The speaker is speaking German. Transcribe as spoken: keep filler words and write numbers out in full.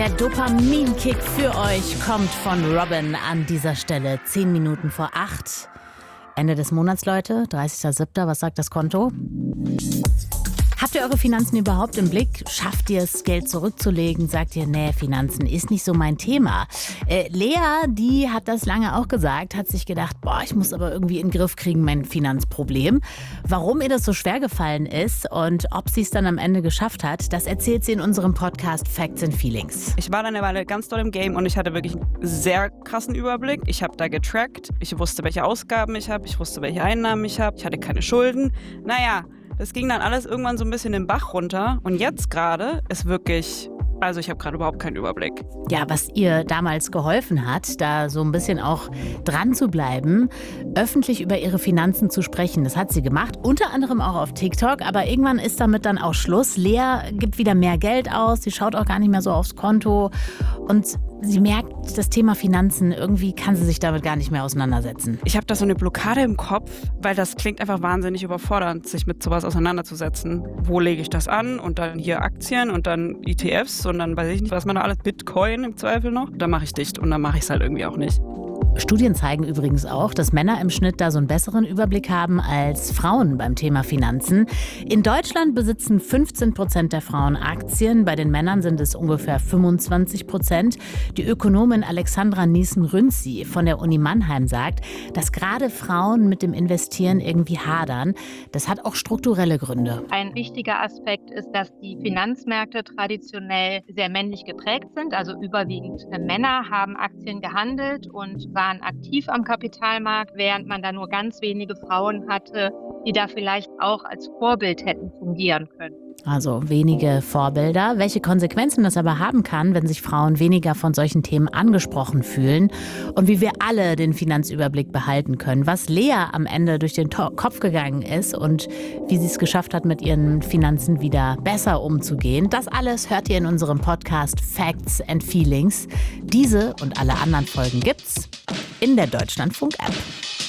Der Dopaminkick für euch kommt von Robin an dieser Stelle. Zehn Minuten vor acht. Ende des Monats, Leute. dreißigster siebter Was sagt das Konto? Habt ihr eure Finanzen überhaupt im Blick? Schafft ihr es, Geld zurückzulegen? Sagt ihr, nee, Finanzen ist nicht so mein Thema. Äh, Lea, die hat das lange auch gesagt, hat sich gedacht, boah, ich muss aber irgendwie in den Griff kriegen, mein Finanzproblem. Warum ihr das so schwer gefallen ist und ob sie es dann am Ende geschafft hat, das erzählt sie in unserem Podcast Facts and Feelings. Ich war dann eine Weile ganz doll im Game und ich hatte wirklich einen sehr krassen Überblick. Ich habe da getrackt, ich wusste, welche Ausgaben ich habe, ich wusste, welche Einnahmen ich habe, ich hatte keine Schulden. Naja, das ging dann alles irgendwann so ein bisschen den Bach runter. Und jetzt gerade ist wirklich, also ich habe gerade überhaupt keinen Überblick. Ja, was ihr damals geholfen hat, da so ein bisschen auch dran zu bleiben, öffentlich über ihre Finanzen zu sprechen. Das hat sie gemacht, unter anderem auch auf TikTok. Aber irgendwann ist damit dann auch Schluss. Lea gibt wieder mehr Geld aus, sie schaut auch gar nicht mehr so aufs Konto. Und sie merkt, das Thema Finanzen, irgendwie kann sie sich damit gar nicht mehr auseinandersetzen. Ich habe da so eine Blockade im Kopf, weil das klingt einfach wahnsinnig überfordernd, sich mit sowas auseinanderzusetzen. Wo lege ich das an? Und dann hier Aktien und dann E T Fs und dann weiß ich nicht, was man da alles, Bitcoin im Zweifel noch. Dann mache ich dicht und dann mache ich es halt irgendwie auch nicht. Studien zeigen übrigens auch, dass Männer im Schnitt da so einen besseren Überblick haben als Frauen beim Thema Finanzen. In Deutschland besitzen fünfzehn Prozent der Frauen Aktien, bei den Männern sind es ungefähr fünfundzwanzig Prozent. Die Ökonomin Alexandra Niesen-Rünzi von der Uni Mannheim sagt, dass gerade Frauen mit dem Investieren irgendwie hadern. Das hat auch strukturelle Gründe. Ein wichtiger Aspekt ist, dass die Finanzmärkte traditionell sehr männlich geprägt sind. Also überwiegend Männer haben Aktien gehandelt und waren aktiv am Kapitalmarkt, während man da nur ganz wenige Frauen hatte, die da vielleicht auch als Vorbild hätten fungieren können. Also wenige Vorbilder. Welche Konsequenzen das aber haben kann, wenn sich Frauen weniger von solchen Themen angesprochen fühlen und wie wir alle den Finanzüberblick behalten können. Was Lea am Ende durch den To- Kopf gegangen ist und wie sie es geschafft hat, mit ihren Finanzen wieder besser umzugehen. Das alles hört ihr in unserem Podcast Facts and Feelings. Diese und alle anderen Folgen gibt's in der Deutschlandfunk-App.